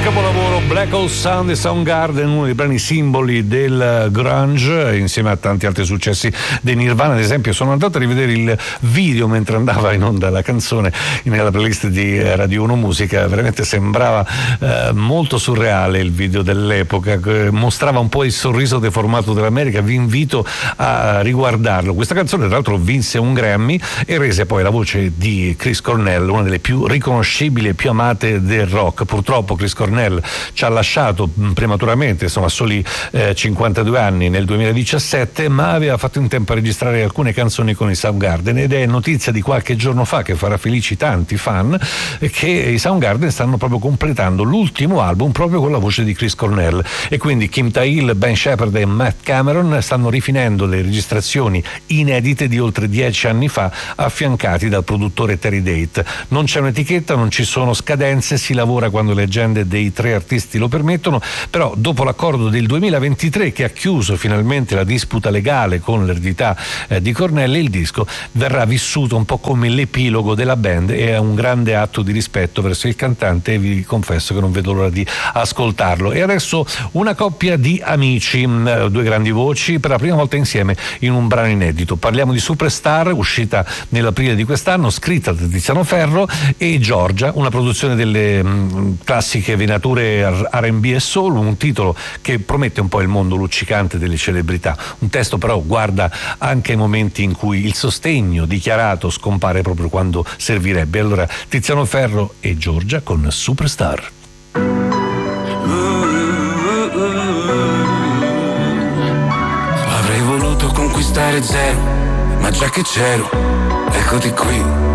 capolavoro Black Hole Sun di Soundgarden, uno dei brani simboli del grunge, insieme a tanti altri successi dei Nirvana. Ad esempio, sono andato a rivedere il video mentre andava in onda la canzone nella playlist di Radio 1 Musica. Veramente sembrava molto surreale il video dell'epoca, mostrava un po' il sorriso deformato dell'America. Vi invito a riguardarlo. Questa canzone tra l'altro vinse un Grammy e rese poi la voce di Chris Cornell una delle più riconoscibili e più amate del rock. Purtroppo Chris Cornell ci ha lasciato prematuramente, insomma a soli 52 anni nel 2017, ma aveva fatto in tempo a registrare alcune canzoni con i Soundgarden, ed è notizia di qualche giorno fa, che farà felici tanti fan, che i Soundgarden stanno proprio completando l'ultimo album proprio con la voce di Chris Cornell, e quindi Kim Thayil, Ben Shepherd e Matt Cameron stanno rifinendo le registrazioni inedite di oltre 10 anni fa, affiancati dal produttore Terry Date. Non c'è un'etichetta, non ci sono scadenze, si lavora quando le agende dei tre artisti lo permettono, però dopo l'accordo del 2023 che ha chiuso finalmente la disputa legale con l'eredità di Cornell, il disco verrà vissuto un po' come l'epilogo della band e è un grande atto di rispetto verso il cantante, e vi confesso che non vedo l'ora di ascoltarlo. E adesso una coppia di amici, due grandi voci per la prima volta insieme in un brano inedito. Parliamo di Superstar, uscita nell'aprile di quest'anno, scritta da Tiziano Ferro, e Giorgia, una produzione delle classiche venature R&B e soul, un titolo che promette un po' il mondo luccicante delle celebrità. Un testo però guarda anche ai momenti in cui il sostegno dichiarato scompare proprio quando servirebbe. Allora Tiziano Ferro e Giorgia con Superstar. Avrei voluto conquistare zero, ma già che c'ero, eccoti qui.